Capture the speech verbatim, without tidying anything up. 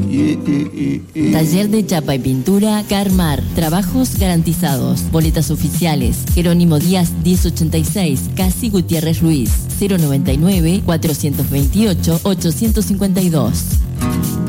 Taller de chapa y pintura Carmar. Trabajos garantizados. Boletas oficiales. Jerónimo Díaz diez ochenta y seis, Casi Gutiérrez Ruiz. cero noventa y nueve, cuatrocientos veintiocho, ochocientos cincuenta y dos.